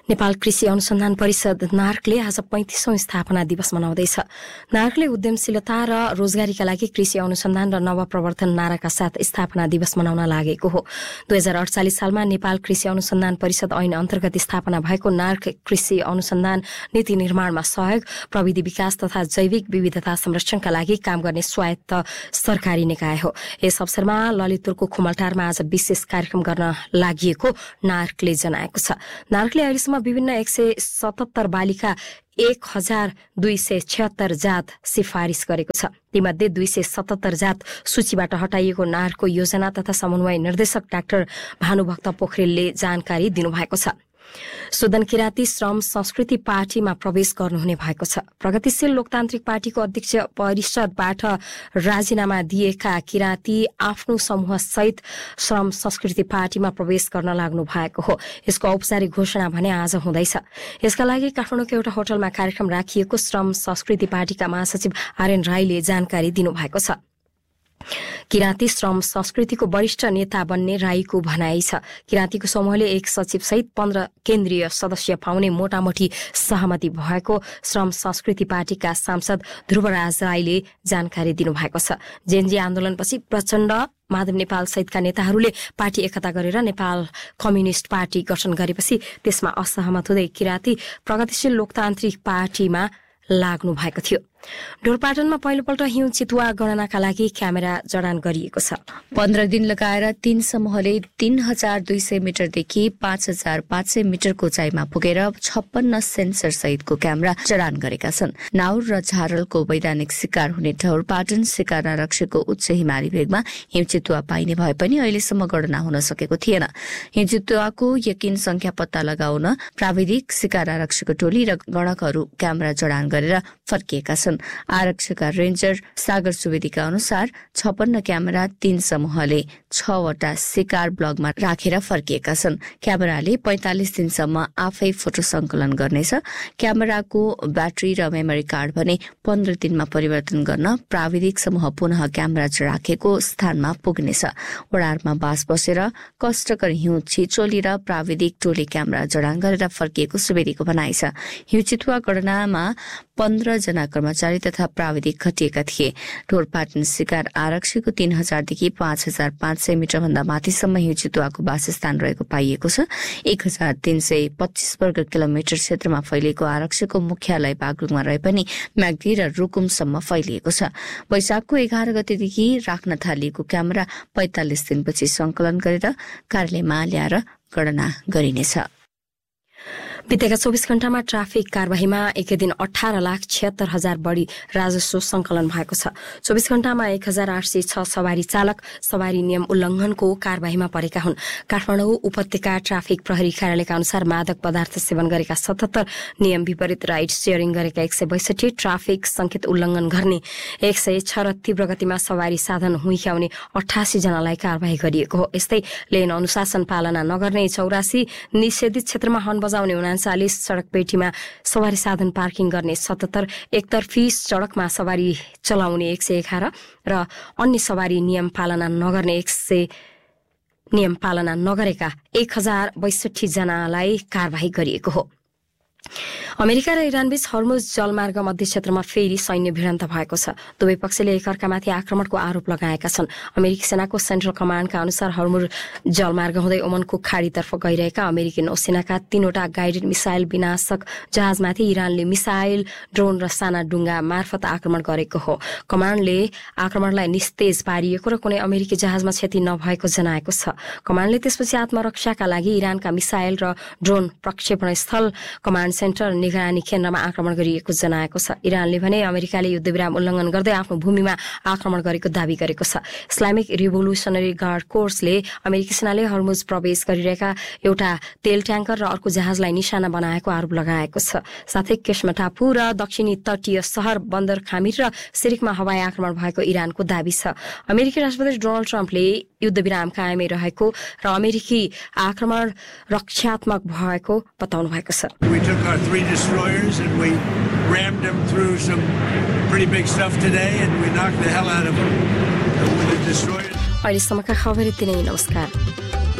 नेपाल कृषि अनुसन्धान परिषद नार्कले आज 35औं स्थापना दिवस मनाउँदैछ। नार्कले उद्यमशीलता र रोजगारीका लागि कृषि अनुसन्धान र नवप्रवर्तन नाराका साथ स्थापना दिवस मनाउन लागेको हो। 2048 सालमा नेपाल कृषि अनुसन्धान परिषद ऐन अन्तर्गत स्थापना भएको नार्क कृषि अनुसन्धान नीति निर्माणमा सहयोग, प्रविधि विकास तथा जैविक विविधता संरक्षणका लागि काम गर्ने स्वायत्त सरकारी निकाय हो। यस अवसरमा ललितपुरको खुमलटारमा आज विशेष कार्यक्रम गर्न लागि नार्कले जनाएको छ। नार्कले अहिलेसम्म विभिन्न 177 बालिका 1276 जात सिफारिस गरेको छ। तीमध्ये 277 जात सूचीबाट हटाइएको नार्कको योजना तथा समन्वय निर्देशक डाक्टर भानुभक्त पोखरेलले जानकारी दिनुभएको छ। सुदन किराती श्रम संस्कृति पार्टीमा प्रवेश गर्नुहुने भएको छ। प्रगतिशील लोकतान्त्रिक पार्टीको अध्यक्ष परिषदबाट राजीनामा दिएका किराती आफ्नो समूह सहित श्रम संस्कृति पार्टीमा प्रवेश गर्न लाग्नु भएको हो। यसको औपचारिक घोषणा भने आज हुँदैछ। यसका लागि काठमाडौँको एउटा होटलमा कार्यक्रम राखिएको श्रम संस्कृति पार्टीका महासचिव आर्यन राईले जानकारी दिनुभएको छ। किराती श्रम संस्कृतिको वरिष्ठ नेता बन्ने राईको भनाइ छ। किरातीको समूहले एक सचिव सहित 15 केन्द्रीय सदस्य पाउने मोटामोटी सहमति भएको श्रम संस्कृति पार्टीका सांसद ध्रुवराज राईले जानकारी दिनुभएको छ। जेएनजी आन्दोलनपछि प्रचण्ड, माधव नेपाल सहितका नेताहरूले पार्टी एकता गरेर नेपाल कम्युनिष्ट पार्टी गठन गरेपछि त्यसमा असहमत हुँदै किराती प्रगतिशील लोकतान्त्रिक पार्टीमा लाग्नु भएको थियो। ढोरपाटनमा पहिलोपल्ट हिउँ चितुवा गणनाका लागि क्यामेरा जडान गरिएको छ। 15 दिन लगाएर 3 समूहले 3200 मिटरदेखि 5500 मिटरको उचाइमा पुगेर 56 सेन्सर सहितको क्यामेरा जडान गरेका छन्। नाउर र झारलको वैधानिक शिकार हुने ढोरपाटन शिकार आरक्षको उच्च हिमाली भेगमा हिउँ चितुवा पाइने भए पनि अहिलेसम्म गणना हुन सकेको थिएन। हिउँ चितुवाको यकिन संख्या पत्ता लगाउन प्राविधिक शिकार आरक्षको टोली र गणकहरू क्यामेरा जडान गरेर फर्किएका छन्। आरक्षका रेन्जर सागर सुवेदीका अनुसार 56 क्यामेरा 3 समूहले 6 वटा शिकार ब्लगमा राखेर फर्किएका छन्। क्यामेराले 45 दिनसम्म आफै फोटो संकलन गर्नेछ। क्यामेराको ब्याट्री र मेमोरी कार्ड भने 15 दिनमा परिवर्तन गर्न प्राविधिक समूह पुनः क्यामेरा राखेको स्थानमा पुग्नेछ। वडारमा बास बसेर कष्टकर हिउँ छिचोली र प्राविधिक टोली क्यामेरा जडान गरेर फर्किएको सुवेदीको भनाइ छ। हिउँ चितुवा गणनामा 15 जना कर्मचारी तथा प्राविधिक खटिएका थिए। ढोरपाटन शिकार आरक्षीको 3000 देखि 5500 मिटर भन्दा माथिसम्म हिउँ चितुवाको वासस्थान रहेको पाइएको छ। 1325 वर्ग किलोमिटर क्षेत्रमा फैलिएको आरक्षको मुख्यालय बागलुङमा रहे पनि म्याग्दी र रुकुमसम्म फैलिएको छ। वैशाखको 11 गतेदेखि राख्न थालिएको क्यामेरा 45 दिनपछि संकलन गरेर कार्यालयमा ल्याएर गणना गरिनेछ। बितेका 24 घण्टामा ट्राफिक कार्यवाहीमा एकै दिन 18,76,000 बढ़ी राजस्व संकलन भएको छ। 24 घण्टामा 1,806 सवारी चालक सवारी नियम उल्लंघनको कार्यवाहीमा परेका हुन्। काठमाडौँ उपत्यका ट्राफिक प्रहरी कार्यालयका अनुसार मादक पदार्थ सेवन गरेका 77, नियम विपरीत राइड शेयरिङ गरेका 162, ट्राफिक संकेत उल्लंघन गर्ने 106 र तीव्र गतिमा सवारी साधन हुइक्याउने 88 जनालाई कार्यवाही गरिएको हो। यस्तै लेन अनुशासन पालना नगर्ने 84, निषेधित क्षेत्रमा हर्न बजाउने 39, सड़क पेटीमा सवारी साधन पार्किङ गर्ने 77, एकतर्फी सड़कमा सवारी चलाउने 111 र अन्य सवारी नियम पालना नगरेका 1062 जनालाई कार्यवाही गरिएको हो। अमेरिका र इरानबीच हर्मुज जलमार्ग मध्य क्षेत्रमा फेरि सैन्य भिडन्त भएको छ। दुवै पक्षले एकअर्कामाथि आक्रमणको आरोप लगाएका छन्। अमेरिकी सेनाको सेन्ट्रल कमान्डका अनुसार हर्मुज जलमार्ग हुँदै ओमनको खाडीतर्फ गइरहेका अमेरिकी नौसेनाका 3वटा गाइडेड मिसाइल विनाशक जहाजमाथि इरानले मिसाइल, ड्रोन र साना डुङ्गा मार्फत आक्रमण गरेको हो। कमान्डले आक्रमणलाई निस्तेज पारिएको र कुनै अमेरिकी जहाजमा क्षति नभएको जनाएको छ। कमान्डले त्यसपछि आत्मरक्षाका लागि इरानका मिसाइल र ड्रोन प्रक्षेपण स्थल, कमान्ड सेन्टर, निगरानी केन्द्रमा आक्रमण गरिएको जनाएको छ। इरानले भने अमेरिकाले युद्धविराम उल्लंघन गर्दै आफ्नो भूमिमा आक्रमण गरेको दावी गरेको छ। इस्लामिक रिभोल्युसनरी गार्ड कोर्सले अमेरिकी सेनाले हर्मुज प्रवेश गरिरहेका एउटा तेल ट्याङ्कर र अर्को जहाजलाई निशाना बनाएको आरोप लगाएको छ। साथै केशमा टापु र दक्षिणी तटीय शहर बन्दर खामिर र सिरिकमा हवाई आक्रमण भएको इरानको दावी छ। अमेरिकी राष्ट्रपति डोनाल्ड ट्रम्पले युद्धविराम कायमै रहेको र अमेरिकी आक्रमण रक्षात्मक भएको बताउनु भएको छ। Our 3 destroyers and we rammed them through some pretty big stuff today and we knocked the hell out of them with the destroyers. अहिलेसम्मका खबर यति नै। नमस्कार।